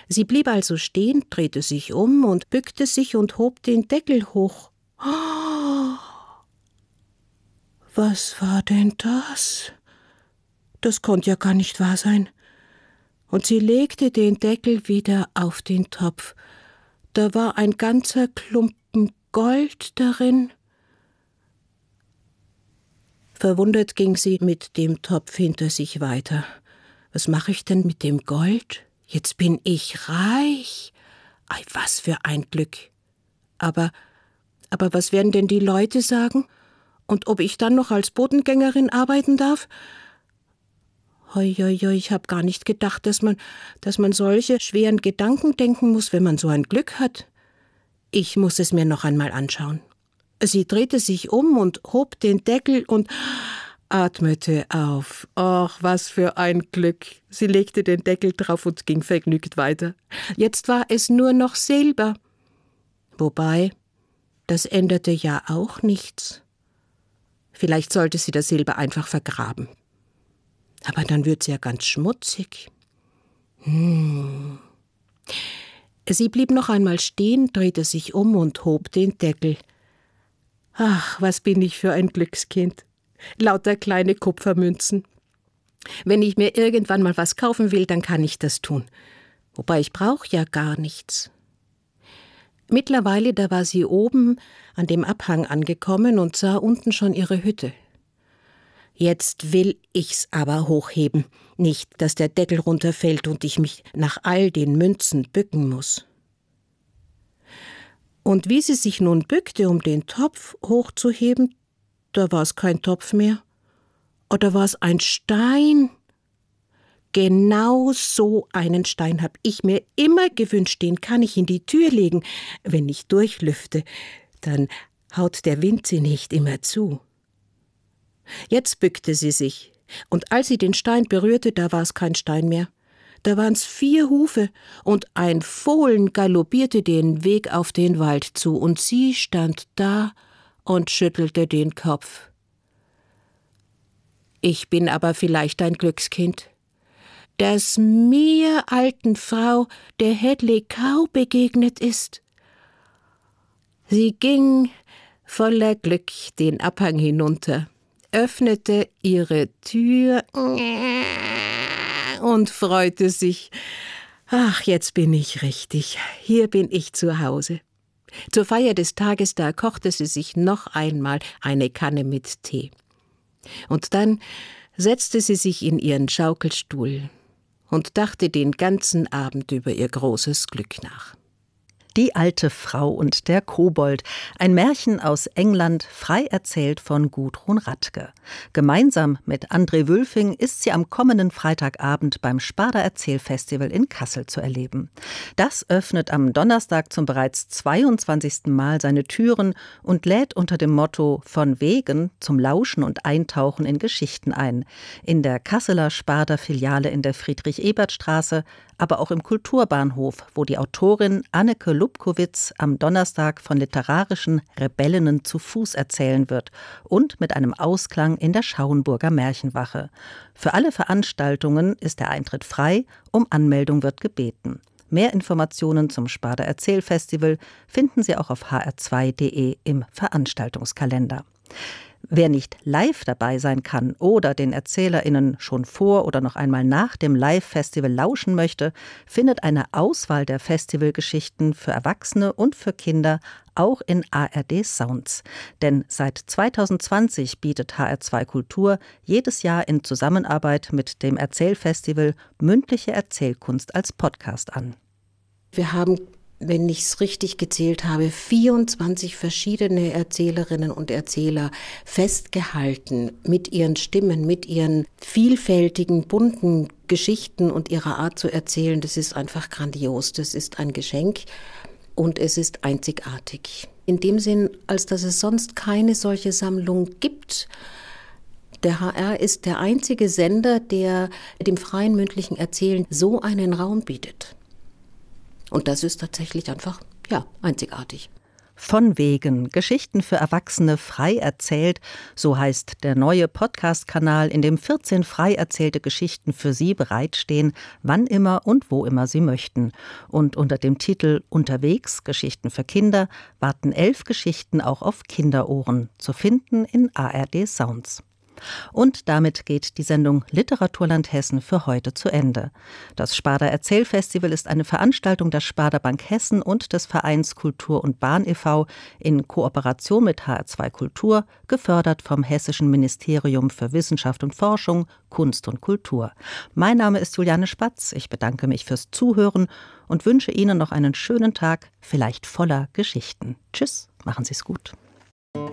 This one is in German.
Sie blieb also stehen, drehte sich um und bückte sich und hob den Deckel hoch. Oh, was war denn das? Das konnte ja gar nicht wahr sein. Und sie legte den Deckel wieder auf den Topf. Da war ein ganzer Klumpen Gold darin. Verwundert ging sie mit dem Topf hinter sich weiter. Was mache ich denn mit dem Gold? Jetzt bin ich reich. Ei, was für ein Glück. Aber was werden denn die Leute sagen? Und ob ich dann noch als Bodengängerin arbeiten darf? Hoi, ich habe gar nicht gedacht, dass man solche schweren Gedanken denken muss, wenn man so ein Glück hat. Ich muss es mir noch einmal anschauen. Sie drehte sich um und hob den Deckel und atmete auf. Ach, was für ein Glück. Sie legte den Deckel drauf und ging vergnügt weiter. Jetzt war es nur noch Silber. Wobei, das änderte ja auch nichts. Vielleicht sollte sie das Silber einfach vergraben. Aber dann wird sie ja ganz schmutzig. Sie blieb noch einmal stehen, drehte sich um und hob den Deckel. Ach, was bin ich für ein Glückskind. Lauter kleine Kupfermünzen. Wenn ich mir irgendwann mal was kaufen will, dann kann ich das tun. Wobei ich brauche ja gar nichts. Mittlerweile, da war sie oben an dem Abhang angekommen und sah unten schon ihre Hütte. Jetzt will ich's aber hochheben, nicht, dass der Deckel runterfällt und ich mich nach all den Münzen bücken muss. Und wie sie sich nun bückte, um den Topf hochzuheben, da war es kein Topf mehr. Oder war es ein Stein? Genau so einen Stein habe ich mir immer gewünscht, den kann ich in die Tür legen. Wenn ich durchlüfte, dann haut der Wind sie nicht immer zu. Jetzt bückte sie sich, und als sie den Stein berührte, da war es kein Stein mehr. Da waren's 4 Hufe, und ein Fohlen galoppierte den Weg auf den Wald zu, und sie stand da und schüttelte den Kopf. Ich bin aber vielleicht ein Glückskind, dass mir, alten Frau, der Hedley Cow begegnet ist. Sie ging voller Glück den Abhang hinunter, öffnete ihre Tür und freute sich. Ach, jetzt bin ich richtig. Hier bin ich zu Hause. Zur Feier des Tages, da kochte sie sich noch einmal eine Kanne mit Tee. Und dann setzte sie sich in ihren Schaukelstuhl und dachte den ganzen Abend über ihr großes Glück nach. Die alte Frau und der Kobold, ein Märchen aus England, frei erzählt von Gudrun Radke. Gemeinsam mit André Wülfing ist sie am kommenden Freitagabend beim Sparda Erzählfestival in Kassel zu erleben. Das öffnet am Donnerstag zum bereits 22. Mal seine Türen und lädt unter dem Motto »Von Wegen« zum Lauschen und Eintauchen in Geschichten ein. In der Kasseler Sparda-Filiale in der Friedrich-Ebert-Straße, aber auch im Kulturbahnhof, wo die Autorin Anneke Lubkowitz am Donnerstag von literarischen Rebellinnen zu Fuß erzählen wird und mit einem Ausklang in der Schauenburger Märchenwache. Für alle Veranstaltungen ist der Eintritt frei, um Anmeldung wird gebeten. Mehr Informationen zum Sparda Erzählfestival finden Sie auch auf hr2.de im Veranstaltungskalender. Wer nicht live dabei sein kann oder den ErzählerInnen schon vor oder noch einmal nach dem Live-Festival lauschen möchte, findet eine Auswahl der Festivalgeschichten für Erwachsene und für Kinder auch in ARD Sounds. Denn seit 2020 bietet HR2 Kultur jedes Jahr in Zusammenarbeit mit dem Erzählfestival mündliche Erzählkunst als Podcast an. Wir haben, wenn ich es richtig gezählt habe, 24 verschiedene Erzählerinnen und Erzähler festgehalten mit ihren Stimmen, mit ihren vielfältigen, bunten Geschichten und ihrer Art zu erzählen. Das ist einfach grandios, das ist ein Geschenk und es ist einzigartig. In dem Sinn, als dass es sonst keine solche Sammlung gibt. Der HR ist der einzige Sender, der dem freien mündlichen Erzählen so einen Raum bietet. Und das ist tatsächlich einfach, einzigartig. Von wegen. Geschichten für Erwachsene frei erzählt. So heißt der neue Podcast-Kanal, in dem 14 frei erzählte Geschichten für Sie bereitstehen, wann immer und wo immer Sie möchten. Und unter dem Titel Unterwegs, Geschichten für Kinder, warten 11 Geschichten auch auf Kinderohren, zu finden in ARD Sounds. Und damit geht die Sendung Literaturland Hessen für heute zu Ende. Das Sparda Erzählfestival ist eine Veranstaltung der Sparda Bank Hessen und des Vereins Kultur und Bahn e.V. in Kooperation mit HR2 Kultur, gefördert vom Hessischen Ministerium für Wissenschaft und Forschung, Kunst und Kultur. Mein Name ist Juliane Spatz. Ich bedanke mich fürs Zuhören und wünsche Ihnen noch einen schönen Tag, vielleicht voller Geschichten. Tschüss, machen Sie es gut.